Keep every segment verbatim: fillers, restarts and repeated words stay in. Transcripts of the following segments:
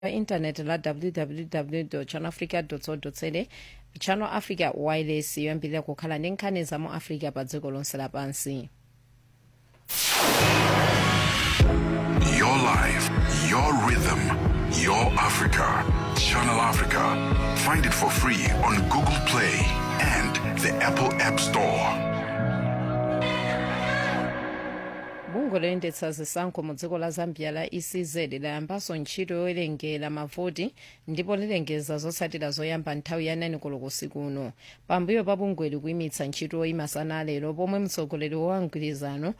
internet la w w w dot channel africa dot co dot za. Channel Africa wireless yoyambirira kukhala ndi nkhani za mu Africa pa dziko lonse lapansi. Your life, your rhythm, your Africa. Channel Africa. Find it for free on Google Play and the Apple App Store. Bungwe loyendetsa zisankho mu dziko la Zambia la E C Z layambanso ntchito yowerengera mavoti ndipo lilengeza zotsatira zoyamba nthawi ya nine koloko usiku uno. Pambuyo pa bungweli kuyimitsa ntchito imasana lero pomwe mtsogoleri wa mgwirizano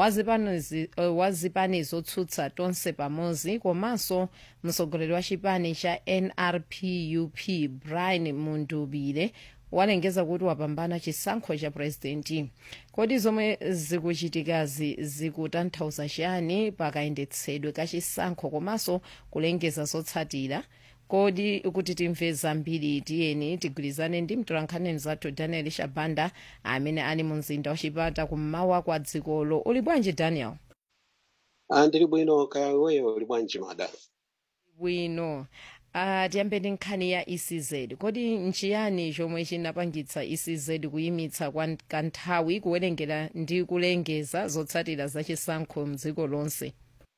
wa zipani zotsutsa tonse pamodzi komanso mtsogoleri wa chipani cha N R P U P Brian Mundubile walengeza kuti wapambana chisankho cha presidenti. Kodi zomwe zikuchitikazi zikutanthauza chiyani pakayendetsedwe ka chisankho komanso kulengeza zotsatira? Kodi kuti timve zambiri tiyeni tigwirizane ndi mtolankhani mzathu Daniel Shabanda amene ali mu mzinda wa Chipata kummawa kwa dzikolo. Uli bwanji Daniel? Andili bwino kaya wewe uli bwanji mada? Bwino. Uh, tiyambe ndi nkhani ya E C Z. Kodi nchiyani chomwe chinapangitsa E C Z kuyimitsa kwa kanthawi kuwerengera ndi kulengeza zotsatira za chisankho mdziko lonse?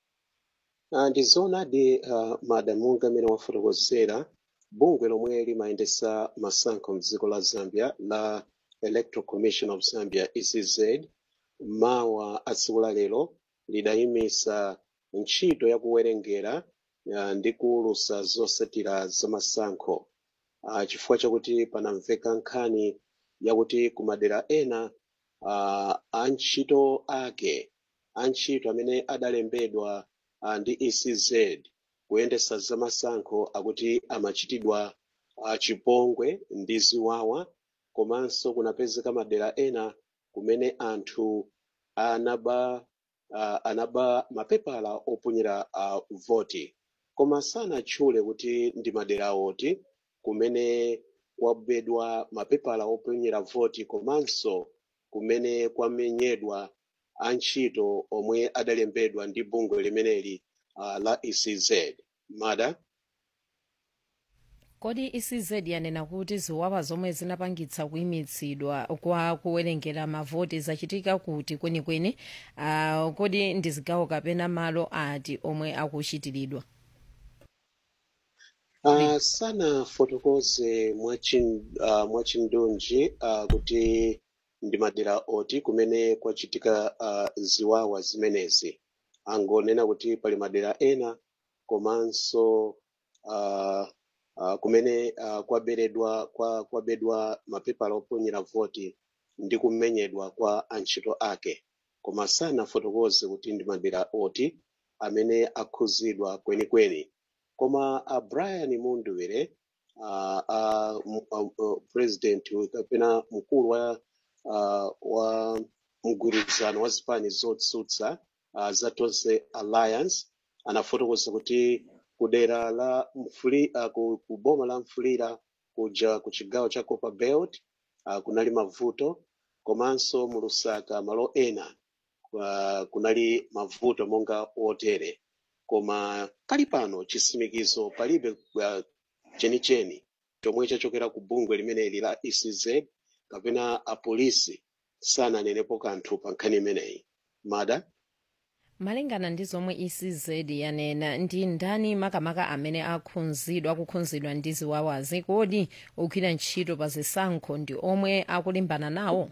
Uh, ndizona di uh, madamu ngamene wafotokozera bungwe lomwe limayendetsa masankho mdziko la Zambia la Electoral Commission of Zambia E C Z mawa atsiku la lero lidayimitsa ntchito ya kuwerengera uh, ndi kuwulutsa zotsatira za masankho uh, chifukwa chakuti panamveka nkhani yakuti kumadera ena uh, antchito ake antchito amene adalembedwa uh, ndi E C Z kuyendetsa za masankho akuti amachitidwa uh, chipongwe ndi ziwawa, komanso kunapezeka madera ena kumene anthu anaba uh, anaba mapepala oponyera uh, voti, koma sanatchule kuti ndi madera oti kumene kwabedwa mapepala oponyera voti komanso kumene kwamenyedwa antchito omwe adalembedwa ndi bungwe limeneli uh, la E C Z. Mada? Kodi E C Z yanena kuti ziwawa zomwe zinapangitsa kuyimitsidwa kwa kuwerengera mavoti zachitika kuti kwenikweni, uh, kodi ndi zigawo kapena malo ati omwe akuchitiridwa? Uh, sana fotokoze mwachin, uh, mwachindunji uh, kuti ndi madera oti kumene kwachitika uh, ziwawa zimenezi. Angonena kuti pali madera ena komanso uh, uh, kumene uh, kwaberedwa kwa kwabedwa mapepala oponyera voti ndi kumenyedwa kwa antchito ake, koma sana fotokoze kuti ndi madera oti amene akhuzidwa kwenikweni. Koma uh, Brian Mundubile uh, uh, uh, uh, president kapena mkulu wa uh, wa mgwirizano wa zipani zotsutsa uh, za tonse alliance anafotokoza kuti kudera la mfuli uh, ku, ku boma la Mfulira kuja ku chigawo cha Copper Belt uh, kunali mavuto, komanso mu Lusaka malo ena uh, kunali mavuto monga otere, koma kali pano chisimikizo palibe uh, chenicheni chomwe chachokera ku bungwe limeneli la E C Z kapena apolisi sananenepo kanthu pa nkhani imeneyi. Mada? Malingana ndi zomwe E C Z yanena, ndi ndani makamaka amene akhunzidwa akukhunzidwa ndi ziwawazi? Kodi ogwira ntchito pa zisankho ndi omwe akulimbana nawo?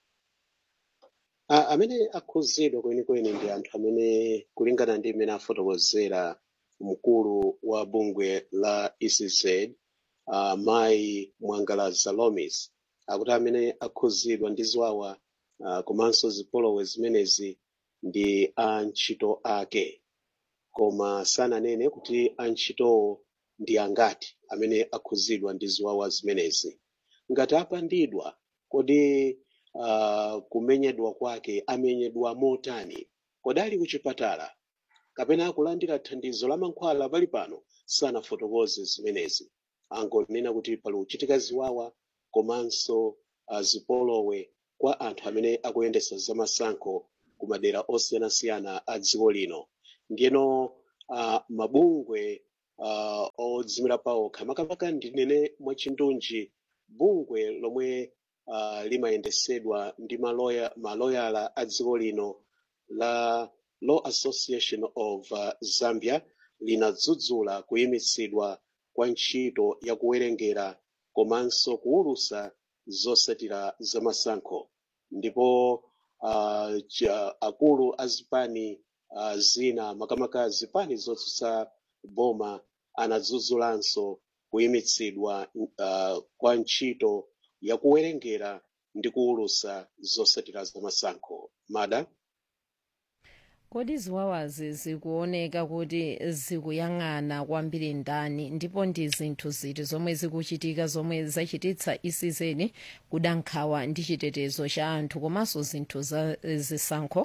Uh, amene akhuzidwa kwenikweni ndi anthu amene kulingana ndi imene afotokozera mkulu wa bungwe la E C Z uh, Mai Mwangalaza Lomis akuti amene akhuzidwa ndi ziwawa uh, komanso zipolowe zimenezi ndi antchito ake, koma sananene kuti antchitowo ndi angati amene akhuzidwa ndi ziwawa zimenezi. Ngati apandidwa, kodi uh, kumenyedwa kwake amenyedwa motani? Kodi ali kuchipatala kapena akulandira thandizo la mankhwala pali pano? Sanafotokoze zimenezi. Angonena kuti pali kuchitika ziwawa komanso uh, zipolowe kwa anthu amene akuyendetsa zamasankho ku madera osiyanasiyana a dziko lino. Ndiyeno uh, mabungwe uh, odzimira pawokha makamaka ndinene mwachindunji bungwe lomwe uh, limayendesedwa ndi maloya maloyala a dziko lino la Law Association of uh, Zambia linadzudzula kuyimitsidwa kwa ntchito ya kuwerengera komanso kuwulusa zosatira zamasankho ndipo uh, cha, akulu a zipani uh, zina makamaka zipani zotsutsa boma anadzudzulanso kuyimitsidwa uh, kwa ntchito ya kuwerengera ndi kuwulusa zosatira zamasankho. Mada, kodi ziwawazi zikuoneka kuti zikuyang'ana kwambiri ndani ndipo ndi zinthu ziti zomwe zikuchitika zomwe zachititsa isizeni kuda nkhawa ndi chitetezo cha anthu komanso zinthu za zisankho?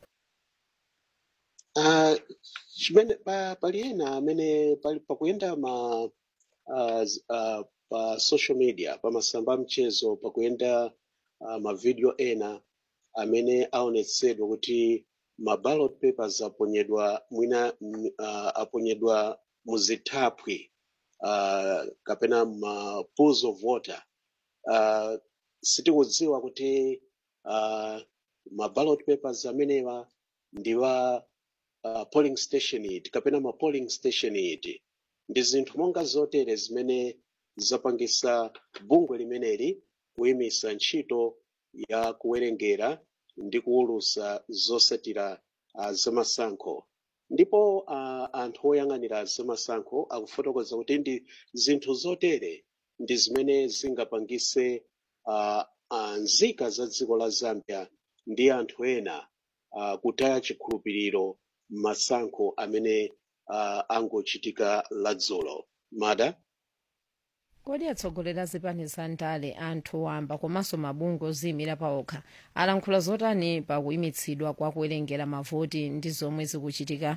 uh, chimene pa, pali ena amene pali pakuyenda ma uh, z- uh, pa social media pa masamba amchezo pakuyenda uh, mavideo ena amene aonetsedwa kuti ma ballot papers aponyedwa mwina mm, uh, aponyedwa muzithaphwi uh, kapena ma pools of water. uh, sitikudziwa kuti uh, ma ballot papers amenewa ndiwa uh, polling station iti kapena ma polling station iti. Ndi zinthu monga zotere zimene zapangisa bungwe limeneli kuyimisa ntchito ya kuwerengera ndi kuwulusa zosatira uh, zamasankho ndipo uh, anthu oyang'anira zamasankho akufotokoza kuti ndi zinthu zotere ndi zimene zingapangise uh, uh, nzika za dziko la Zambia ndi anthu ena uh, kutaya chikhulupiriro m'masankho amene uh, angochitika ladzulo. Mada, kodi atsogoleri a zipani za ndale anthu wamba komanso mabungwe oziyimira pawokha alankhula zotani pa kuyimitsidwa kwa kuwerengera mavoti ndi zomwe zikuchitika?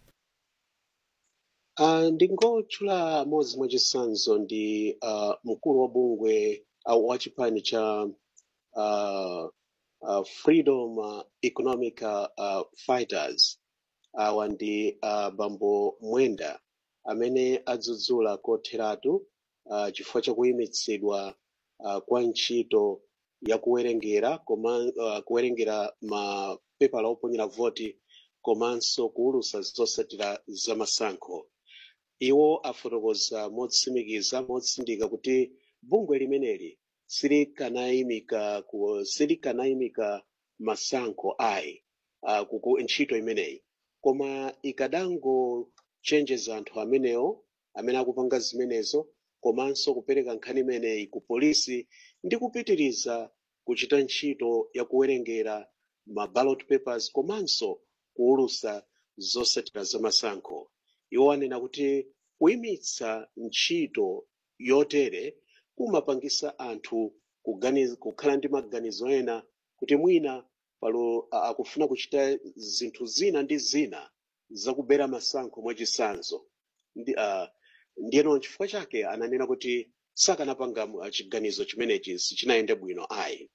uh, ndingotchula modzi mwachitsanzo ndi uh, mkulu wa bungwe au wa chipani cha uh, uh, Freedom uh, Economic uh, Fighters awa ndi uh, Bambo Mwenda amene adzudzula kotheratu uh, chifukwa cha kuyimitsidwa uh, kwa ntchito ya kuwerengera koma uh, kuwerengera mapepala oponyera voti komanso kuwulusa zosatira zamasankho. Iwo afotokoza motsimikiza motsindika kuti bungwe limeneli silikanayimika ku silikanayimika masankho ayi uh, kuku ntchito imeneyi koma ikadangochenjeza anthu amenewo amene akupanga zimenezo komanso kupereka nkhani imeneyi ku polisi ndi kupitiriza kuchita ntchito ya kuwerengera ma ballot papers komanso kuwulusa zosatira zamasankho. Iwo anena kuti kuyimitsa ntchito yotere kumapangisa anthu kuganiza kukhala ndi maganizo ena kuti mwina palo a- akufuna kuchita zinthu zina ndi zina zakubera masankho mwachitsanzo. Ndi, uh, ndiyeno chifukwa chake ananena kuti sakanapanga uh, chiganizo chimenechi sichinayende bwino ayi.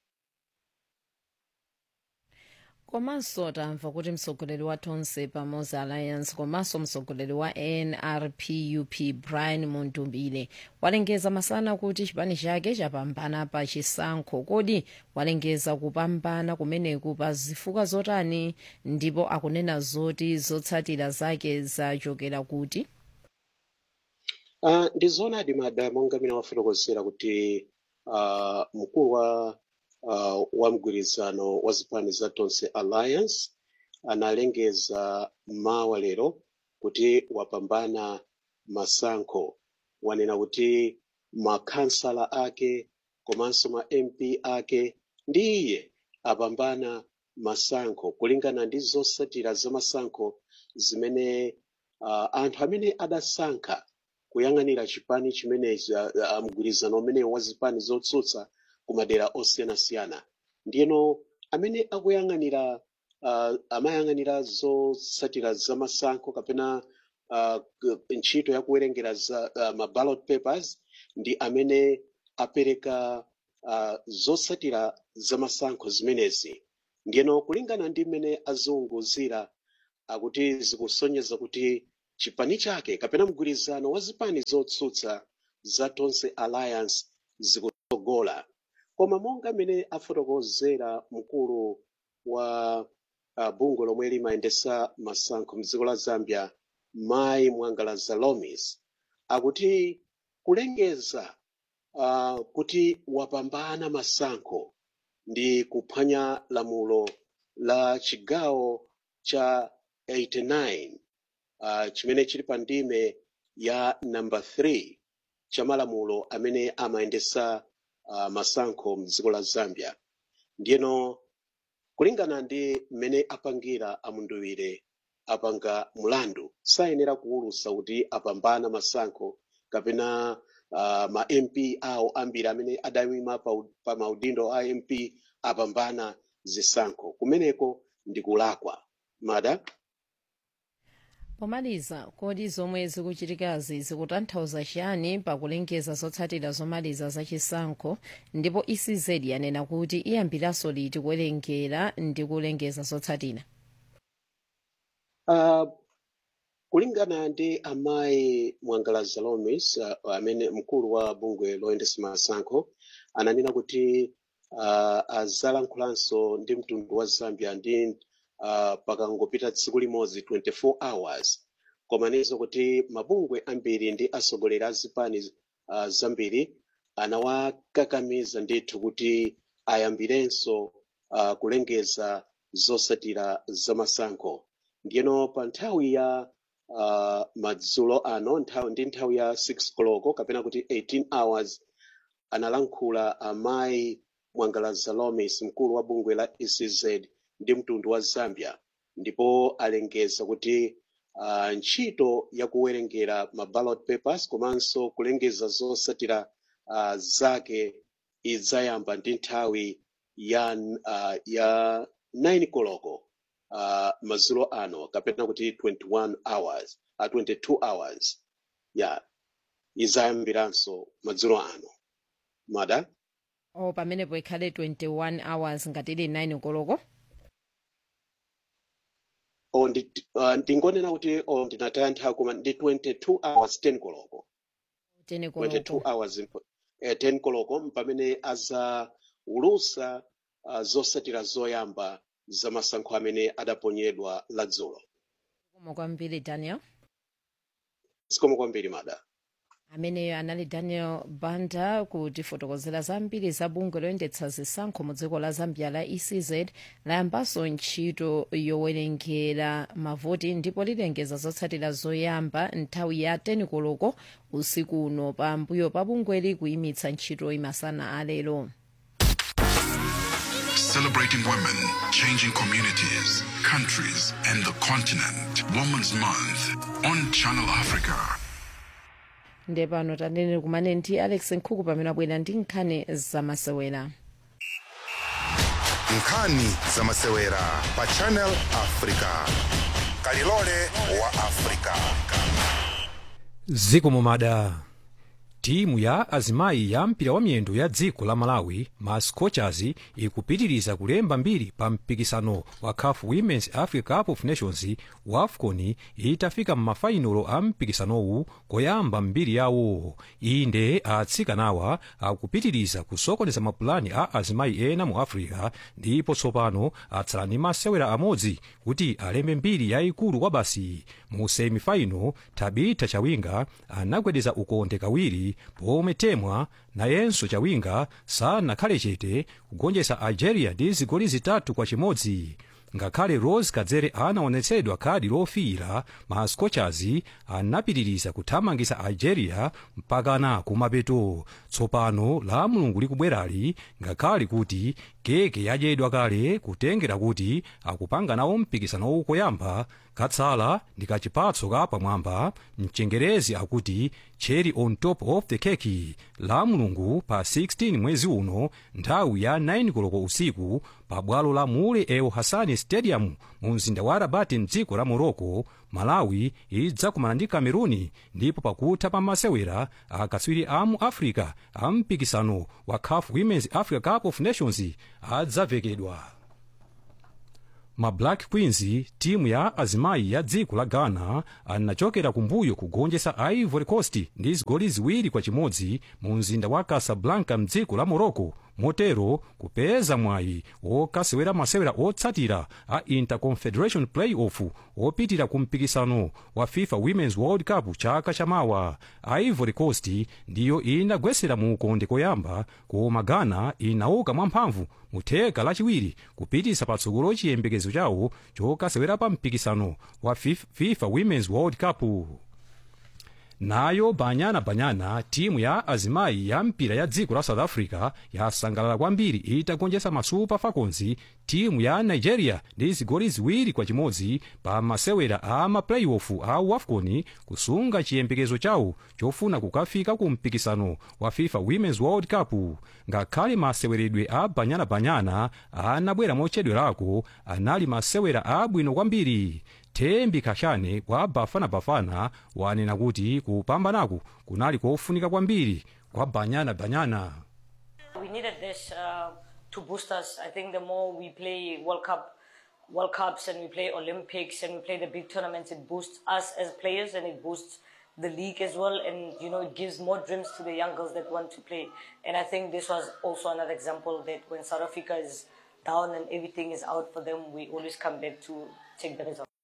komanso tamva kuti mtsogoleri wa tonse pamodzi alliance komanso mtsogoleri wa N R P U P Brian Mundumbile walengeza masana kuti chipani chake chapambana pa chisankho. Kodi walengeza kupambana kumeneku pa zifukwa zotani ndipo akunena zoti zotsatira zake zachokera kuti? Uh, ndizoonadi Mada monga mina wafotokozera kuti uh, mkulu wa uh, wa mgwirizano wa zipani za tonse alliance analengeza mawa lero kuti wapambana masankho. Wanena kuti makhansala ake komanso ma M P ake ndi iye apambana masankho kulingana ndi zotsatira za masankho zimene uh, anthu amene adasankha kuyang'anira chipani chimenechi uh, uh, mgwirizano umene wa zipani zotsutsa ku madera osiyanasiyana. Ndiyeno amene akuyang'anira uh, amayang'anira zotsatira za masankho kapena uh, k- ntchito ya kuwerengera za uh, ma ballot papers ndi amene apereka uh, zotsatira za masankho zimenezi. Ndiyeno kulingana ndi mmene aziunguzira akuti zikusonyeza kuti chipani chake kapena mgwirizano wa zipani zotsutsa za tonse alliance zikutsogola. Koma monga mene afotokozera mkulu wa uh, bungwe lomwe limayendesa masankho mdziko la Zambia, Mai Mwangalaza Lomis, akuti kulengeza uh, kuti wapambana masankho ndi kuphwanya lamulo la chigawo cha eighty-nine uh, chimene chili pa ndime ya number three cha malamulo amene amayendesa uh, masankho mdziko la Zambia. Ndiyeno kulingana ndi mmene apangira amunduwire apanga mulandu sayenera kuwulusa kuti apambana masankho kapena uh, ma M P awo ambiri amene adayima pa, pa maudindo a M P apambana zisankho. Kumeneko ndi kulakwa. Mada pomaliza, kodi zomwe zikuchitikazi zikutanthauza chiyani pakulengeza zotsatira zomaliza zachisankho, ndipo E C Z yanena kuti iyambiranso liti kuwerengera ndi kulengeza zotsatira? Uh, kulingana ndi amayi Mwangalaza Lomis, uh, amene mkulu wa bungwe loyendesa masankho, ananena kuti uh, azalankhulanso ndi mtundu wa Zambia ndi uh, pakangopita tsiku limodzi twenty-four hours. Koma nizo kuti mabungwe ambiri ndi atsogoleri a zipani uh, zambiri anawakakamiza ndithu kuti ayambirenso uh, kulengeza zotsatira za masankho. Ndiyeno pa nthawi ya uh, madzulo ano nthawi ndi nthawi ya six koloko kapena kuti eighteen hours analankhula amayi Mwangalaza Lomis, mkulu wa bungwe la E C Z ndi mtundu wa Zambia, ndipo alengeza kuti uh, ntchito ya kuwerengera ma ballot papers komanso kulengeza zotsatira uh, zake idzayamba ndi nthawi ya uh, ya nine koloko uh, madzulo ano kapena kuti twenty-one hours uh, twenty-two hours ya yeah. Idzayambiranso madzulo ano. Mada o pamenepo ikhale twenty-one hours ngati ili nine koloko. o ndi uh, ndingonena kuti o ndinataya nthawi koma ndi twenty-two hours ten koloko. ten koloko. twenty-two hours eh, ten koloko mpamene azaulusa uh, zotsatira zoyamba za masankho amene adaponyedwa ladzulo. Zikomo kwambiri Daniel. Zikomo kwambiri Mada. Ameneyo anali Daniel Banda kutifotokozera zambiri za bungwe loyendetsa zisankho mu dziko la Zambia la E C Z layambanso ntchito yowerengera mavoti ndipo lilengeza zotsatira zoyamba nthawi ya ten koloko usiku uno pambuyo pa bungweli kuyimitsa ntchito masana alero. Celebrating women, changing communities, countries, and the continent. Women's Month on Channel Africa. Ndepano tanene kumane ndi Alex Nkhuku pamene abwera ndi nkhani zamasewera. Nkhani zamasewera pa Channel Africa. Kalilole wa Africa. Zikomo Mada. Timu ya azimayi ya mpira wa miyendo ya dziko la Malawi, ma Scorchers, ikupitiriza kulemba mbiri pa mpikisano wa C A F Women's Africa Cup of Nations wa AFCON itafika m'mafainalo a mpikisanowu koyamba mbiri yawo. Inde atsikanawa akupitiriza kusokoneza mapulani a azimayi ena mu Africa, ndipo tsopano atsala ndi masewera amodzi kuti alembe mbiri yayikulu kwa basi. Mu semifinal Tabitha Chawinga anagwedeza ukonde kawiri, pomwe Temwa nayenso Chawinga sanakhale chete kugonjetsa Algeria ndi zigoli zitatu kwa chimodzi. Ngakhale Rose Kadzere anaonetsedwa kadi lofiira, ma Scorchers anapitiriza kuthamangitsa Algeria mpakana kumapeto. Tsopano la Mulungu likubwerali, ngakhale kuti keke yadyedwa kale kutengera kuti akupanga nawo mpikisano koyamba, katsala ndi kachipatso kapamwamba. Mchengerezi akuti cherry on top of the cake. La Mulungu pa sixteen mwezi uno nthawi ya nine koloko usiku pa bwalo la Mule El Hassani Stadium mu mzinda wa Rabat mdziko la Morocco, Malawi idzakumana ndi Cameroon, ndipo pakutha pa masewera akatswiri a mu Africa a mpikisano wa C A F Women's Africa Cup of Nations adzavekedwa. ma black queens timu ya azimayi ya dziko la ghana anachokera kumbuyo kugonjetsa ivory coast ndi zigoli ziwiri kwa chimodzi mu mzinda wa casablanca mdziko la morocco, motero kupeza mwayi wokasewera masewera otsatira a interconfederation playoff opitira ku mpikisano wa fifa women's world cup chaka chamawa. ivory coast ndiyo inagwesera mu ukonde koyamba, koma ghana inauka mwamphamvu mu theka lachiwiri kupitisa patsogolo chiyembekezo chawo chokasewera pa mpikisano wa fifa women's world cup. nayo banyana banyana timu ya azimayi ya mpira ya dziko la south africa yasangalala kwambiri itagonjetsa ma super falcons timu ya nigeria ndi zigoli ziwiri kwa chimodzi pa masewera a ma playoff a wafcon kusunga chiyembekezo chawo chofuna kukafika ku mpikisano wa fifa women's world cup. ngakhale maseweredwe a banyana banyana anabwera mochedwerako, anali masewera abwino kwambiri. Thembi Khashane wa Bafana Bafana wanena kuti kupambanaku kunali kofunika kwambiri kwa banyana banyana. We needed this uh, to boost us. I think the more we play World Cup, World Cups and we play Olympics and we play the big tournaments, it boosts us as players and it boosts the league as well. And, you know, it gives more dreams to the young girls that want to play. And I think this was also another example that when South Africa is down and everything is out for them, we always come back to take the result.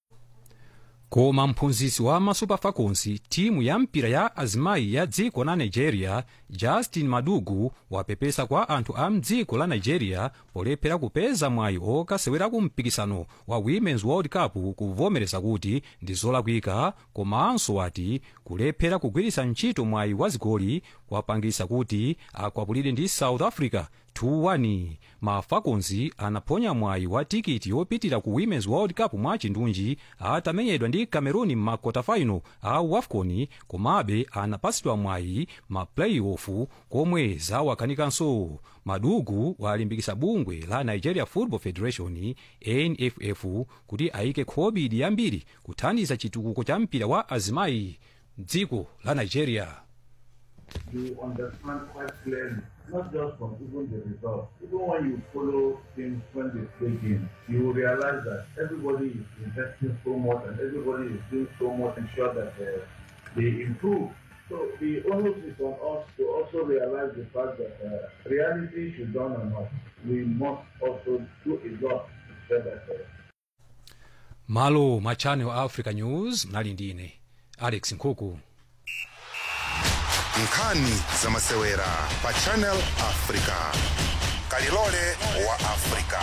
Koma mphunzitsi wa ma Super Falcons timu ya mpira ya azimayi ya dziko la Nigeria, Justin Madugu, wapepesa kwa anthu a mdziko la Nigeria polephera kupeza mwayi okasewera ku mpikisano wa Women's World Cup, kuvomereza kuti ndi zolakwika, komanso wati kulephera kugwiritsa ntchito mwayi wa zigoli kwapangisa kuti akwapulire ndi South Africa two one. ma Falcons anaponya mwayi wa tikiti yopitira ku Women's World Cup mwa chindunji atamenyedwa ndi Cameroon ma quarter final a WAFCON, komabe anapasidwa mwayi ma playoff komwe zawakanikanso. Madugu walimbikisa bungwe la Nigeria Football Federation N F F kuti aike khobidi yambiri kuthandiza chitukuko cha mpira wa azimayi dziko la Nigeria. You understand quite clearly, not just from even the results. Even when you follow things when they play games, you will realize that everybody is investing so much and everybody is doing so much to ensure that uh, they improve. So the onus is on us to also realize the fact that uh, reality should dawn on us. We must also do a lot to ensure that. Uh, Malo ma Channel Africa News, mnali ndine Alex Nkhuku. nkhani za masewera pa Channel Africa, kalilole wa Africa.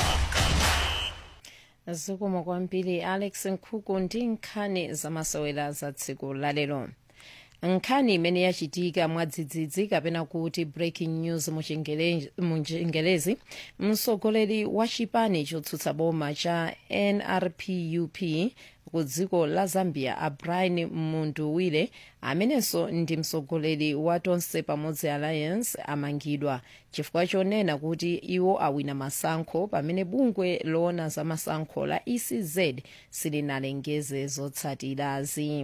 zikomo kwambiri Alex Nkhuku ndi nkhani za masewera za tsiku lalero. nkhani imene yachitika mwadzidzidzi kapena kuti breaking news mu Chingelezi, mtsogoleri wa chipani chotsutsa boma cha N R P U P ku dziko la Zambia, a Brian Munduwire, amenenso ndi mtsogoleri wa Tonse Pamodzi Alliance, amangidwa chifukwa chonena kuti iwo awina masankho pamene bungwe loona za masankho la E C Z silinalengeze zotsatirazi.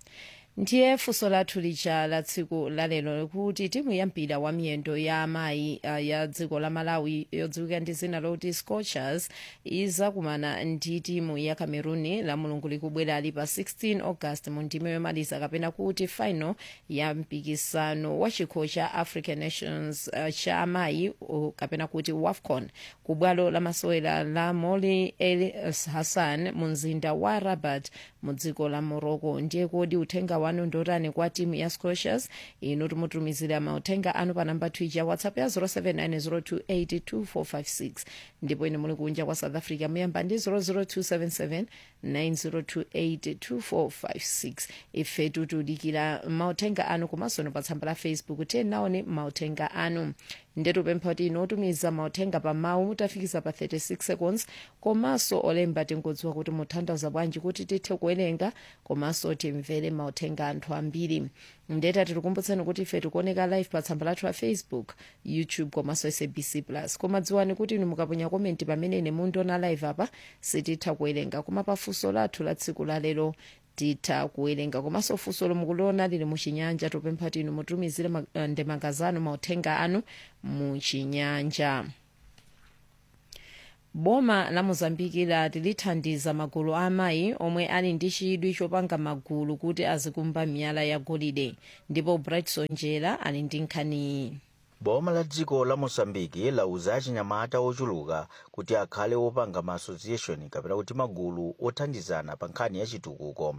Ndiye funso lathu lija la tsiku lalero kuti timu ya mpira wa miyendo ya amayi uh, ya dziko la Malawi yodziwika ndi zina loti Scorchers izakumana ndi timu ya Cameroon la mulungu likubwera ali pa sixteen August mu ndime yomaliza kapena kuti final ya mpikisano wa chikho cha African Nations uh, cha amayi uh, kapena kuti WAFCON ku bwalo la masewera la Moli El Hassan mu mzinda wa Rabat mu dziko la Morocco. Ndiye kodi uthenga wanu ndotani kwa timu ya Scorchers? inu tumutumizira mauthenga anu pa namba twija WhatsApp ya zero seven nine zero two eight two four five six, ndipo ine muli kunja kwa South Africa muyamba ndi zero zero two seven seven nine zero two eight two four five six. ife tutudikira mauthenga anu komanso pa tsamba la Facebook tenaone mauthenga anu. ndetu pempha kuti inu otumiza mauthenga pa mawu mutafikisa pa thirty six seconds, komanso olemba tingodziwa kuti muthandiza bwanji kuti tithe kuwerenga komanso timvere mauthenga anthu ambiri. ndeta tikukumbutsani kuti ife tikuoneka live pa tsamba lathu la Facebook, YouTube komanso S A B C plus. koma dziwani kuti inu mukaponya komenti pamene ine mundiona live apa sititha kuwerenga, koma pa funso lathu la tsiku lalero titha kuwerenga. komanso funso lomukuliona lili muchinyanja, tupempha inu mutumizire ndemanga zanu mauthenga anu muchinyanja. boma la mozambiki lati lithandiza magulu a amayi omwe ali ndi chidwi chopanga magulu kuti azikumba miyala ya golide ndipo brightson jela ali ndi nkhaniyi. boma la dziko la mosambiki lauza achinyamata ochuluka kuti akhale opanga ma association kapena kuti magulu othandizana pa nkhani ya chitukuko.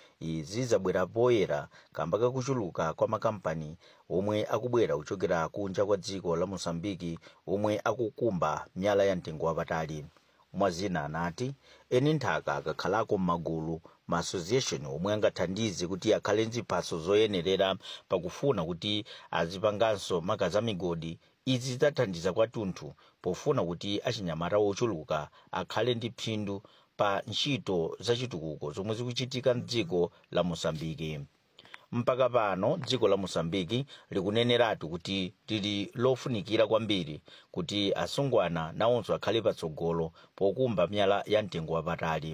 izi zabwera poyera kamba kakuchuluka kwa makampani omwe akubwera kuchokera kunja kwa dziko la mosambiki omwe akukumba miyala ya mtengo wapatali. mwazina anati eni nthaka akakhalako m'magulu ma association omwe angathandize kuti akhale ndi ziphaso zoyenerera pakufuna kuti azipanganso maka za migodi. izi zidzathandiza kwathunthu pofuna kuti achinyamata ochuluka akhale ndi phindu pa ntchito zachitukuko zomwe zikuchitika mdziko la mosambiki. mpaka pano dziko la mosambiki likuneneratu kuti lili lofunikira kwambiri kuti asungwana nawonso akhale patsogolo pokumba miyala ya mtengo wapatali.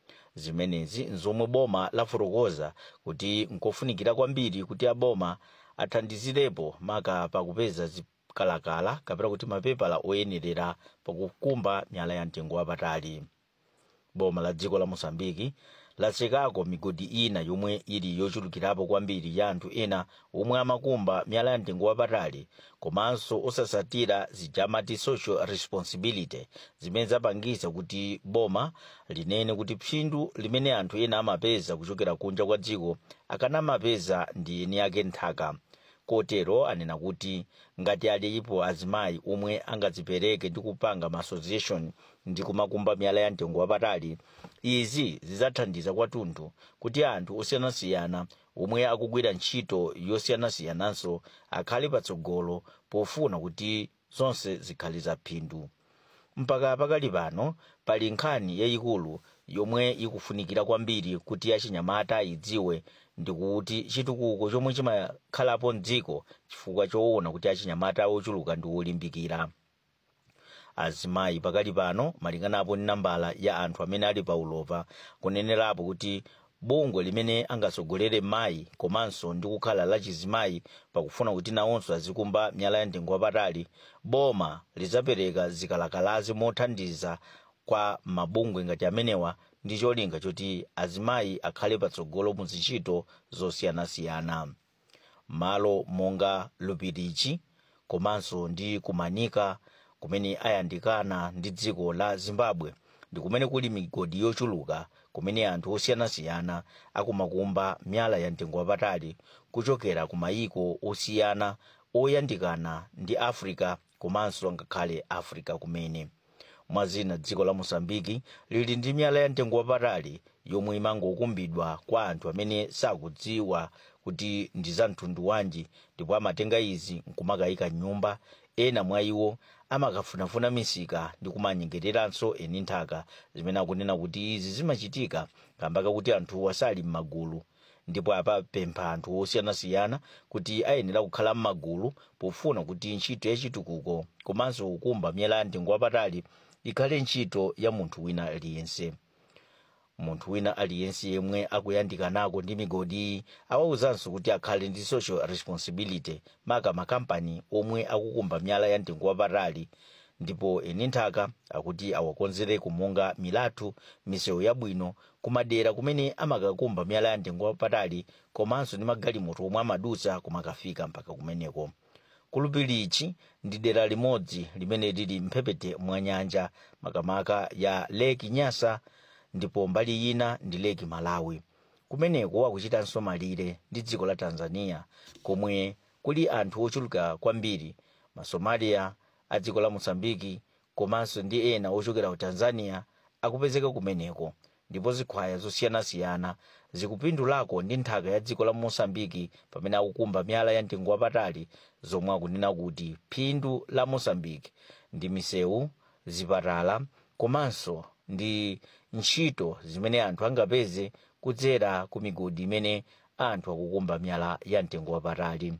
zimenezi nzomwe boma lafotokoza kuti nkofunikira kwambiri kuti aboma athandizirepo maka pakupeza zikalakala kapena kuti mapepala oyenerera pakukumba miyala ya mtengo wapatali. boma la dziko la mosambiki latsekako migodi ina yomwe ili yochulukirapo kwambiri ya anthu ena omwe amakumba miyala ya mtengo wapatali komanso osasatira zijamati social responsibility zimene zapangisa kuti boma linene kuti phindu limene anthu ena amapeza kuchokera kunja kwa dziko akanamapeza ndi eni ake nthaka. kotero anena kuti ngati alipo azimayi omwe angadzipereke ndi kupanga ma association ndi kumakumba miyala ya mtengo wapatali, izi zidzathandiza kwathunthu kuti anthu osiyanasiyana omwe akugwira ntchito yosiyana-siyananso akhale patsogolo pofuna kuti zonse zikhale za phindu. mpaka pakali pano pali nkhani yayikulu yomwe ikufunikira kwambiri kuti achinyamata ayidziwe ndikuti chitukuko chomwe chimakhalapo mdziko chifukwa choona kuti achinyamata ochuluka ndi olimbikira. azimayi pakali pano malinganapo ndi nambala ya anthu amene ali pa ulova kunenerapo kuti bungwe limene angasogolere mayi komanso ndi kukhala lachizimayi pakufuna kuti nawonso azikumba miyala ya mtengo wapatali, boma lizapereka zikalakalazi mothandiza kwa mabungwe ngati amenewa ndi cholinga choti azimayi akhale patsogolo mu ntchito zosiyanasiyana. malo monga lupirichi komanso ndi kumanika kumene ayandikana ndi dziko la zimbabwe ndi kumene kuli migodi yochuluka kumene anthu osiyanasiyana akumakumba miyala ya mtengo wapatali kuchokera ku mayiko osiyana oyandikana ndi africa komanso ngakhale africa kumene. mwazina dziko la mosambiki lili ndi miyala ya mtengo wapatali yomwe imangokumbidwa kwa anthu amene sakudziwa kuti ndi za mtundu wanji ndipo amatenga izi nkumakayika nyumba. ena mwa iwo amakafunafuna misika ndi kumanyengereranso eni nthaka zimene akunena kuti izi zimachitika kamba kakuti anthu wasali m'magulu, ndipo apapempha anthu osiyanasiyana kuti ayenera kukhala m'magulu pofuna kuti ntchito yachitukuko komanso kukumba miyala ya mtengo wapatali ikhale ntchito ya munthu wina aliyense. munthu wina aliyense yemwe akuyandikanako ndi migodi awawuzanso kuti akhale ndi social responsibility maka makampani omwe akukumba miyala ya mtengo wapatali, ndipo eni nthaka akuti awakonzere kumonga milatho misewu yabwino kumadera kumene amakakumba miyala ya mtengo wapatali komanso ndi magalimoto omwe amadutsa kumakafika mpaka kumeneko. kulupirichi ndi dera limodzi limene lili mphepete mwa nyanja makamaka ya Lake Nyasa, ndipo mbali ina ndi Lake Malawi. kumeneko akuchitanso malire ndi dziko la Tanzania komwe kuli anthu ochuluka kwambiri, Masomalia a dziko la Mozambiki komanso ndi ena ochokera ku Tanzania akupezeka kumeneko, ndipo zikhwaya zosiyanasiyana zikupindulako ndi nthaka ya dziko la Mozambiki pamene akukumba miyala ya mtengo wapatali zomwe akunena kuti phindu la Mozambiki ndi misewu, zipatala komanso ndi ntchito zimene anthu angapeze kudzera ku migodi imene anthu akukumba miyala ya mtengo wapatali.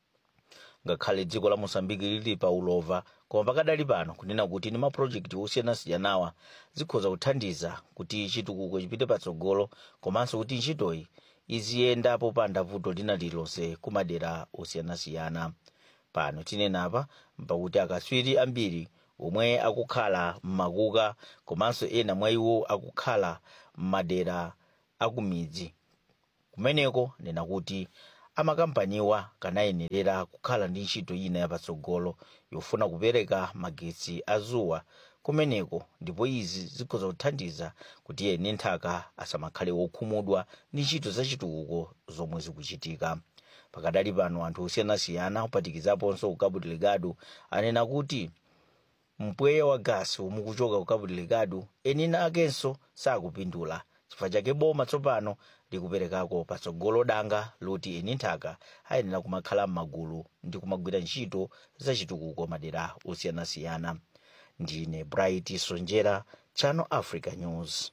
ngakhale dziko la Mozambiki lili pa ulova koma pakadali pano kunena kuti ndi maprojekti osiyanasiyanawa zikhoza kuthandiza kuti chitukuko chipite patsogolo komanso kuti ntchitoyi iziyenda popanda vuto lina lilonse kumadera osiyanasiyana. pano tinenapa mpakuti akatswiri ambiri omwe akukhala m'makuka komanso ena mwa iwo akukhala m'madera akumidzi. Kumeneko nena kuti amakampaniwa kanayenerera kukhala ndi ntchito ina yapatsogolo yofuna kupereka magetsi azuwa kumeneko, ndipo izi zikhoza kuthandiza kuti eni nthaka asamakhale wokhumudwa ndi ntchito zachitukuko zomwe zikuchitika. Pakadali pano anthu osiyanasiyana kuphatikizaponso ku Cabo Delgado anena kuti mpweya wa gasi omwe ukuchoka ku Cabo Delgado eni akenso sakupindula. Chifukwa chake boma tsopano likuperekako patsogolo danga loti eni nthaka ayenera kumakhala m'magulu ndi kumagwira ntchito zachitukuko madera osiyanasiyana. Ndine Bright Sonjera, Channel Africa News.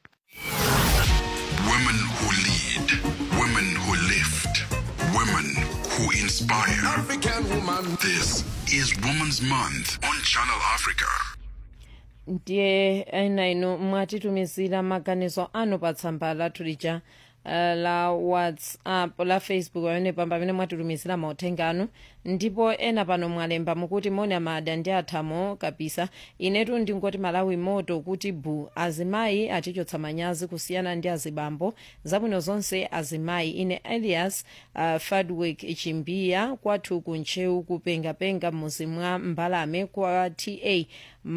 Women who lead, women who lift, women who inspire. African woman. This is Women's Month on Channel Africa. ndiye ena inu mwatitumizira maganizo anu pa tsamba lathu lija uh, la WhatsApp la Facebook amene pamene mwatitumizira mauthenga anu, ndipo ena pano mwalemba mukuti moni amada ndi athamo kabisa. Inetu ndingoti Malawi moto kuti bu azimayi atichotsa manyazi kusiyana ndi azibambo, zabwino zonse azimayi. Ine Elias uh, Fadwick Chimbiya kwathu kunchewu kupengapenga muzi mwa Mbalame kwa T A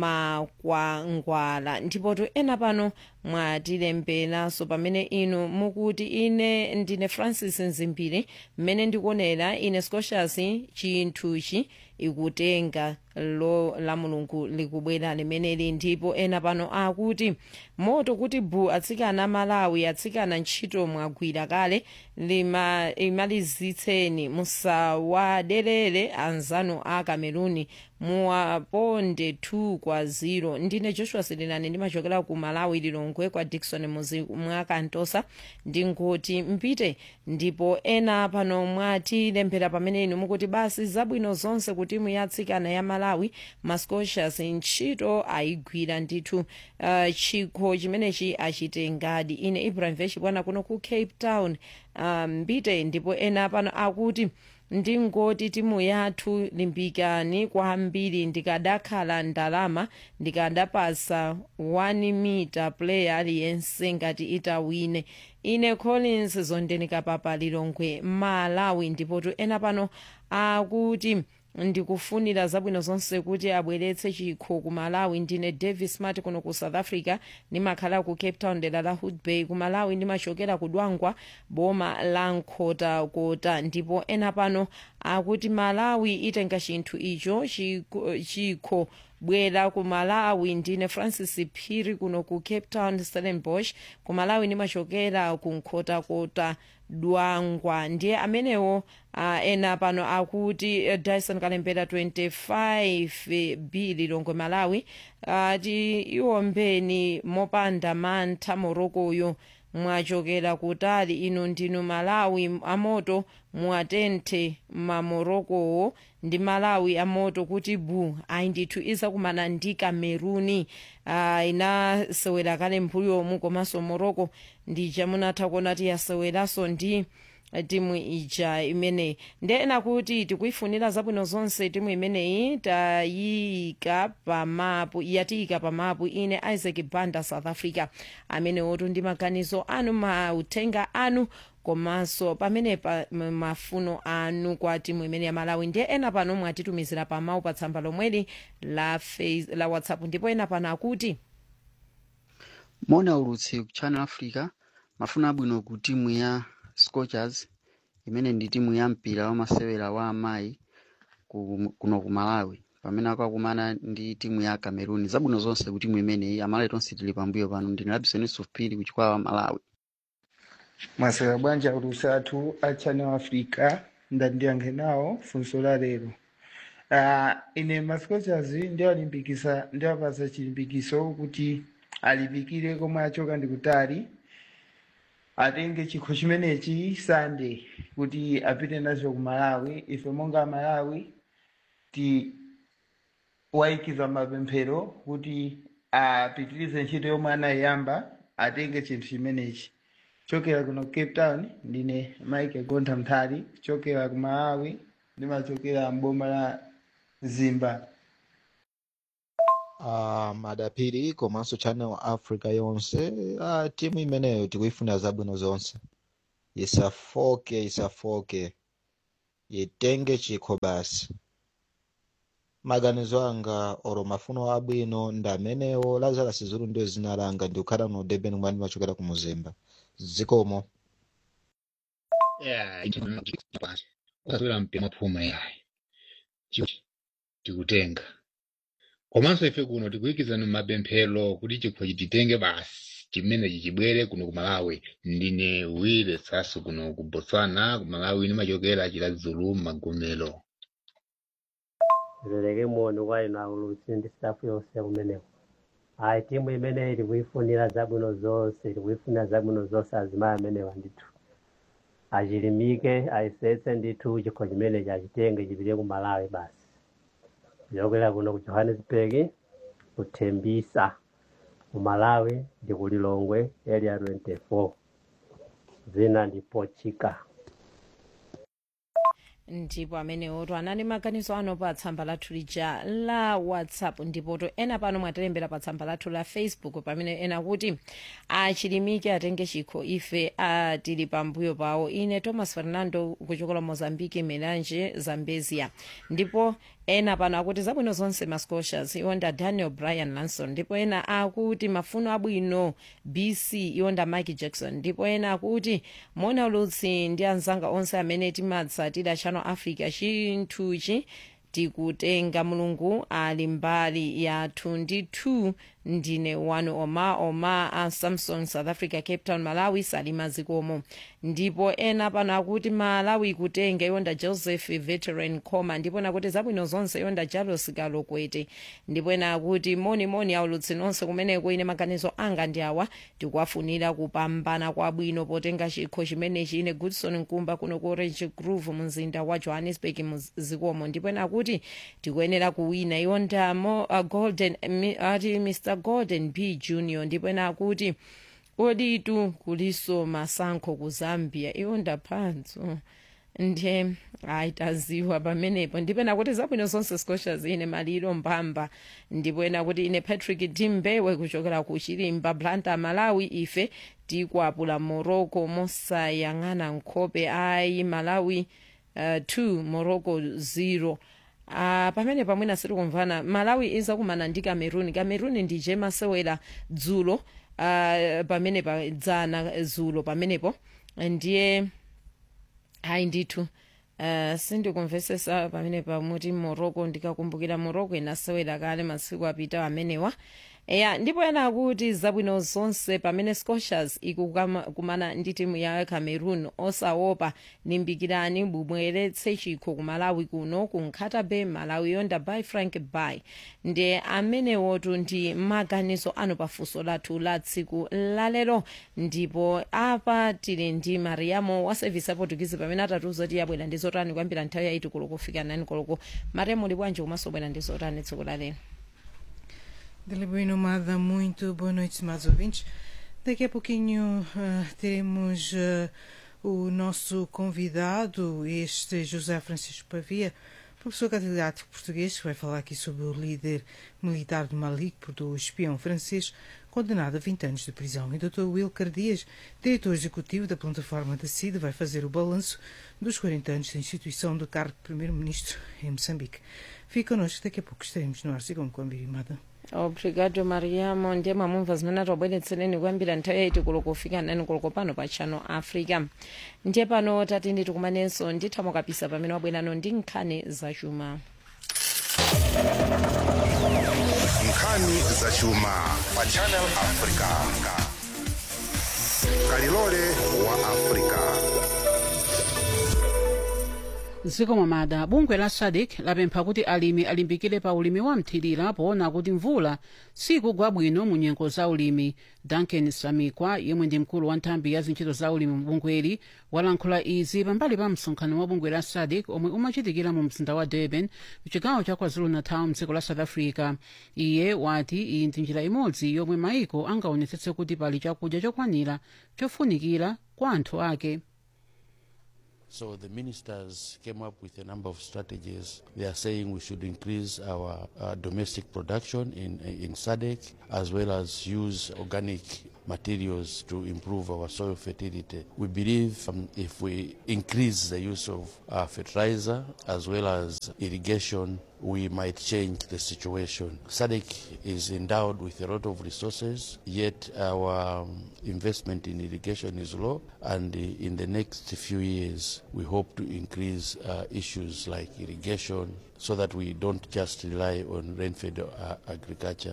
Makwangwala. Ndipo tu ena pano mwatilemberaso pamene inu mukuti ine ndine Francis Nzimbiri mmene ndikuonera ine Scotias chinthuchi ikutenga lo la mulungu likubwera limeneli. Ndipo ena pano akuti moto kuti bu atsikana Malawi atsikana ntchito mwagwira kale lima imalizitseni musawaderere anzanu a Kameruni muwaponde two kwa zero. Ndine Joshua Silinani ndimachokera ku Malawi Lilongwe kwa Dickson muzi mwa Kantosa ndingoti mpite. Ndipo ena pano mwatilembera pamene inu mukuti basi zabwino zonse kuti muyatsikana ya Malawi Mascotias ntchito ayigwira ndithu uh, chikho chimenechi achitengadi. Ine Ibrahim Veshi bwana kuno ku Cape Town mbite. Um, ndipo ena pano akuti ndingoti timu yathu limbikani kwambiri, ndikadakhala ndalama ndikadapasa one meter player aliyense ngati itawine. Ine Collins Zondenika papa Lilongwe Malawi. Ndipo tu ena pano akuti ndikufunira zabwino zonse kuti abweretse chikho ku Malawi. Ndine Davis Smart kuno ku South Africa ndimakhala ku Cape Town dera la Hood Bay ku Malawi ndimachokera ku Dwangwa boma la Nkota Kota. Ndipo ena pano akuti Malawi itenga chinthu icho chikho bwera ku Malawi. Ndine Francis Phiri kuno ku Cape Town Stellenbosch ku Malawi ndimachokera ku Nkota Kota Dwangwa. Ndiye amenewo uh, ena pano akuti uh, Dyson Kalembera twenty-five B Lilongwe Malawi ati uh, iwombeni mopanda mantha Morokoyo mwachokera kutali inu ndinu Malawi amoto muatenthe mamorokowo ndi Malawi amoto kuti bu ayi ndithu iza kumana ndi Kameruni uh, inasewera kale mbuyo mu komanso Morocco ndi chamunatha kuona ti yaseweraso ndi timu ija imene ndena kuti tikuifunira zabwino zonse timu imeneyi tayika pamapu yatiyika pamapu. Ine Isaac Banda South Africa amene otu ndi maganizo anu mauthenga anu komanso pamene pa mafuno anu kwa timu imene ya Malawi. Ndiye ena pano mwatitumizira pamawu pa tsamba lomweli la, face, la WhatsApp. Ndipo ena pano akuti mona ulutse ku Channel Africa mafuna abwino ku timu ya Scorchers imene ndi timu ya mpira wa masewera wa amayi kuno ku Malawi pamene akakumana ndi timu ya Cameroon. Zabwino zonse ku timu imeneyi amalawi tonse tili pambuyo pano. Ndine Robinson Sufpiri ku chikwawa wa Malawi. Masewera bwanja ulusatu a Channel Africa ndandiyange nawo funso la lero. Uh, ine Mascotias ndio alimpikisa ndio apasa chilimbikiso kuti alipikire komwe achoka ndi kutali atenge chikho chimenechi Sunday kuti apite nacho ku Malawi. Ife monga Malawi ti waikiza mapemphero kuti apitirize ntchito yomwe anayamba atenge chinthu chimenechi. Chokera kuno Cape Town ndine Mike Gontha Mthali, chokera ku Malawi ndimachokera mboma la Zimba. uh, madapiri komanso channel Africa yonse uh, timu imeneyo tikuifuna zabwino zonse, isafoke isafoke itenge chikho basi. Maganizo anga oro mafuno abwino ndamenewo Lazarus Zulu ndio zina langa ndikukhala no Durban mwani machokera ku Muzimba zikomo. Yeah, ichona kwanza ukatwera mpya maphuma yayi tikutenga komanso ife kuno tikuikizana mumapemphero kuti chikho chititenge basi chimene chichibwere kuno ku Malawi. Ndine Wile Sasu kuno ku Botswana, ku Malawi nimachokera chila Zulu Magomelo. Zileke muone wali na ulusi ndi staff yonse kumeneko. Ayi timu imene tikuifunira zabwino zonse, tikuifunira zabwino zonse azimayi amene wanditu. Achilimike, ayisetse ndithu chikho chimene chachitenge chipite ku Malawi basi. Kuchokera kuno ku Johannesburg, kutembisa ku Malawi ndi ku Lilongwe area twenty-four. Zina ndipo chika. Ndipo amene oto anani maganizo ano pa tsamba lathu lija la WhatsApp, ndipo to ena pano mwatilembera pa tsamba lathu la Facebook pamene ena kuti achilimike atenge chikho ife atili pambuyo pawo. Ine Thomas Fernando kuchokera Mozambique Melange Zambezia. Ndipo ena pano akuti zabwino zonse Mascotias iwonda Daniel Brian Lanson. Ndipo ena akuti mafuno abwino B C iwonda Mike Jackson. Ndipo ena akuti mona ulutsi ndi anzanga onse amene timatsatira Channel Africa chinthuchi tikutenga mulungu ali mbali yathu ndithu. Ndine wanu oma oma a Samson South Africa Cape Town Malawi Salima zikomo. Ndipo ena pano akuti Malawi kutenge yonda Joseph Veteran Koma. Ndipo nakuti zabwino zonse yonda Jalos Galokwete. Ndipo ena akuti moni moni aulutsi nonse kumeneko. Ine maganizo anga ndi awa tikuwafunira kupambana kwabwino potenga chikho chimene chine Goodson Nkumba kuno ku Orange Grove mzinda wa Johannesburg muzikomo. Ndipo ena akuti tikuyenera kuwina yonda mo uh, Golden uh, ati Mister Gordon B Junior. Ndipo ena akuti oditu kuliso masankho ku Zambia iwonda phansi ndiye ayitaziwa pamenepo. Ndipo ena kuti zabwino zonse Scotias ine maliro mbamba. Ndipo ena kuti ine Patrick Dimbewe kuchokera ku Chilimba Blantyre Malawi ife tikwapula Morocco mosayang'ana nkhope ayi Malawi uh, two Morocco zero. Uh, pamene pamwena siri kumvana Malawi iza kumana ndi Cameroon. Cameroon ndi jema sewela dzulo uh, pamene pa dzana dzulo pamenepo ndiye hayi ndithu uh, sindikumvesesa pamene pamuti Morocco ndikakumbukira Morocco inasewela kale masiku apita amenewa. Eya ndipo ena akuti zabwino zonse pamene Scotias ikukumana ndi timu ya Cameroon osaopa limbikirani bubweretse chikho ku Malawi kuno ku Nkhata Bay Malawi yonda by Frank Bay. Ndiye amene wotu ndi maganizo ano pafunso lathu la tsiku lalero. Ndipo apa tili ndi Mariamo wa service Portuguese pamene atatuza kuti yabwera ndi zotani kwambira nthawi yaiti koloko kufika nani koloko. Mariamo libwanje komanso bwera ndi zotani tsiku lalero. Delibui Nomada, muito boa noite, mais ouvintes. Daqui a pouquinho uh, teremos uh, o nosso convidado, este José Francisco Pavia, professor catedrático português, que vai falar aqui sobre o líder militar do Mali, do espião francês, condenado a vinte anos de prisão. E o doutor Wilker Dias, diretor executivo da plataforma da C I D, vai fazer o balanço dos quarenta anos da instituição do cargo de primeiro-ministro em Moçambique. Fique connosco, daqui a pouco estaremos no ar, sigam com a Birimada. Obrigado Mariamo. Ndiye mamumva zimene tobweretsereni kwambira nthawi yaiti koloko kufika nani koloko pano pa Channel Africa. Ndiye pano tati ndi tikumanenso ndithamo kapisa pamene wabwerano ndi nkhani zachuma. Nkhani zachuma pa Channel Africa. Kalilole wa Africa. Ziko mamada bungwe la S A D C lapempha kuti alimi alimbikire pa ulimi wa mthirira poona kuti mvula sikugwa bwino mu nyengo za ulimi. Duncan Samikwa yemwe ndi mkulu wa nthambi ya zintchito za ulimi mu bungweli walankhula izi pambali pa msonkhano wa bungwe la S A D C omwe umachitikira mu mzinda wa Durban mchigawo cha KwaZulu-Natal mdziko la South Africa. Iye wati iyi ndi njira imodzi yomwe maiko angaonetsetse kuti pali chakudya chokwanira chofunikira kwa anthu ake. So the ministers came up with a number of strategies. They are saying we should increase our uh, domestic production in, in S A D C, as well as use organic materials to improve our soil fertility. We believe um, if we increase the use of uh, fertilizer as well as irrigation, we might change the situation. S A D C is endowed with a lot of resources, yet our um, investment in irrigation is low, and uh, in the next few years we hope to increase uh, issues like irrigation so that we don't just rely on rain-fed uh, agriculture.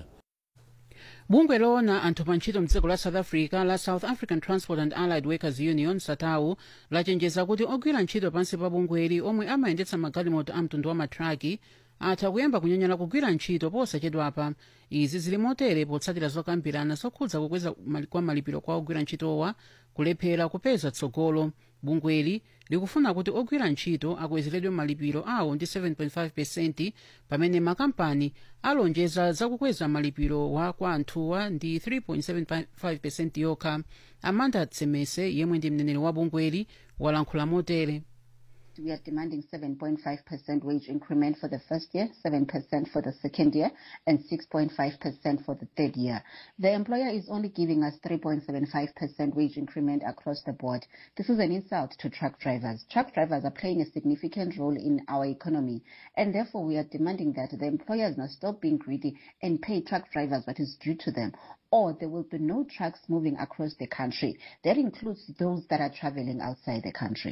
bungwe loona anthu pa ntchito mdziko la south africa la South African Transport and Allied Workers Union SATAU lachenjeza kuti ogwira ntchito pansi pa bungweli omwe amayendetsa magalimoto a mtundu wa matraki atha kuyamba kunyanyala kugwira ntchito posachedwapa. Izi zili motere potsatira zokambirana zokhudza kukweza kwa malipiro kwa ogwira ntchitowa kulephera kupeza tsogolo. Bungweli likufuna kuti ogwira ntchito akwezeredwe malipiro awo ndi seven point five percent pamene makampani alonjeza zakukweza malipiro wa kwa anthuwa ndi three point seven five percent yokha. Amanda Tsemese yemwe ndi mneneri wa bungweli walankhula motere. We are demanding seven point five percent wage increment for the first year, seven percent for the second year, and six point five percent for the third year. The employer is only giving us three point seven five percent wage increment across the board. This is an insult to truck drivers. Truck drivers are playing a significant role in our economy, and therefore we are demanding that the employers now stop being greedy and pay truck drivers what is due to them, or there will be no trucks moving across the country. That includes those that are traveling outside the country.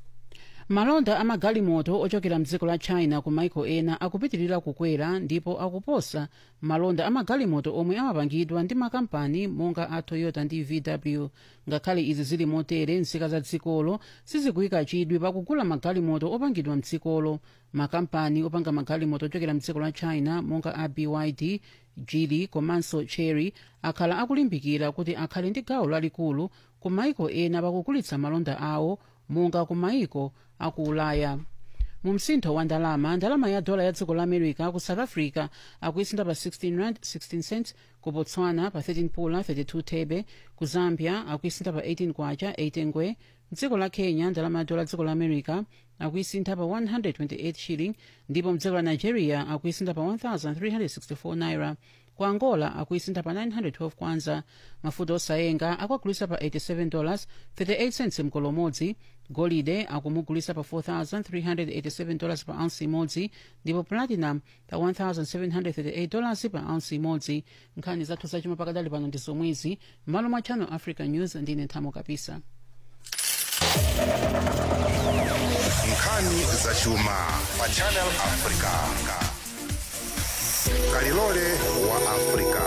Malonda amagalimoto ochokera mdziko la China ku maiko ena akupitirira kukwera ndipo akuposa malonda amagalimoto omwe amapangidwa ndi makampani monga a Toyota ndi V W. Ngakhale izi zili motere, nzika za dzikolo sizikuyika chidwi pakugula magalimoto opangidwa mdzikolo. Makampani opanga magalimoto ochokera mdziko la China monga a B Y D, Geely komanso Chery akhala akulimbikira kuti akhale ndi gawo lalikulu ku maiko ena pakugulitsa malonda awo monga ku maiko aku Ulaya. Mu msintho wa ndalama, ndalama ya dola ya dziko la America ku South Africa akuisinda pa sixteen rand sixteen cents, ku Botswana pa thirteen pula thirty-two thebe, ku Zambia akuisinda pa eighteen kwacha eighty ngwe. Mdziko la Kenya ndalama ya dola dziko la America akuisinda pa one hundred twenty-eight shilling, ndipo mdziko la Nigeria akuisinda pa one thousand three hundred sixty-four naira. Ku Angola akuisinda pa nine hundred twelve kwanza. Mafuta osayenga akwagulisa pa eighty-seven dollars thirty-eight cents mkolo modzi. Golide akumugulisa pa four thousand three hundred eighty-seven dollars pa ounce imodzi, ndipo platinum pa one thousand seven hundred thirty-eight dollars pa ounce imodzi. Nkhani zathu zachuma pakadali pano ndi zomwezi. Malo mwa Channel Africa News ndine Thamo Kapisa. Nkhani zachuma pa Channel Africa. Kalilole wa Africa.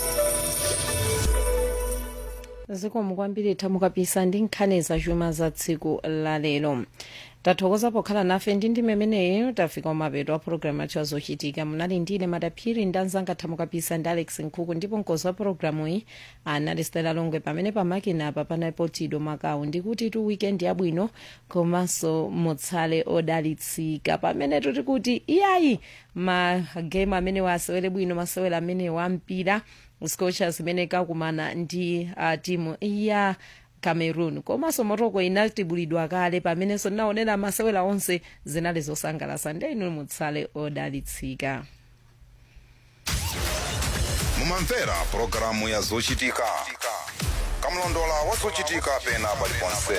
zikomo kwambiri Thamo Kapisa ndi nkhani zachuma za tsiku la lero. Tathokoza pokhala nafe ndi ndi memeneyo tafika mapeto a programu yathu zochitika. Munali ndine Madaphiri ndi anzanga Thamo Kapisa ndi Alex Nkhuku, ndipo mkonzi wa programu iyi anali Stella Longwe, pamene pamakina apa panalipo Tido Makau. Ndikuti tu weekend yabwino komanso mutsale odalitsika, pamene tuti kuti iyayi magame amene wasewere bwino, masewera amene wampira Scorchers imene kakumana ndi uh, timu ya Cameroon. Komanso Morocco inatibulidwa kale, pamene so naonera masewera onse zinali zosangalatsa. Ndinu mutsale odalitsika. Mumamvera programu ya zochitika. Kamlondola wa zochitika pena paliponse.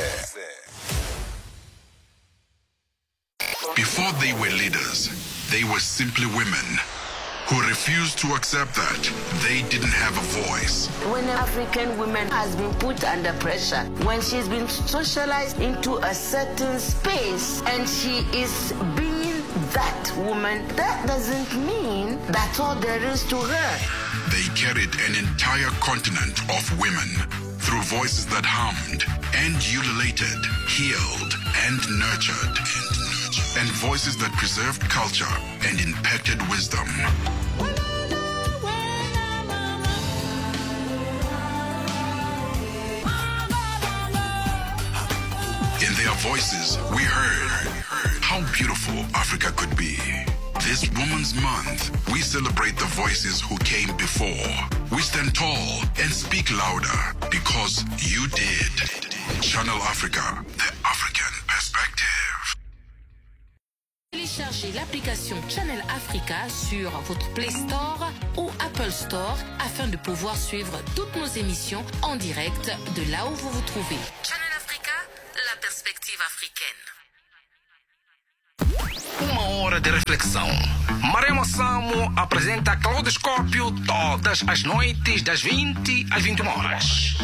Before they were leaders, they were simply women who refused to accept that they didn't have a voice. When an African woman has been put under pressure, when she's been socialized into a certain space and she is being that woman, that doesn't mean that's all there is to her. They carried an entire continent of women through voices that harmed and ululated, healed and nurtured, and, nurtured, and voices that preserved culture and impacted wisdom. In their voices, we heard how beautiful Africa could be. This Women's Month, we celebrate the voices who came before. We stand tall and speak louder because you did. Channel Africa, the African perspective. l'application Channel Africa sur votre Play Store ou Apple Store afin de pouvoir suivre toutes nos émissions en direct de là où vous vous trouvez. Channel Africa, la perspective africaine. Uma hora de reflexão. Maremo Samo apresenta Claudoscópio todas as noites das vinte às vinte e uma horas.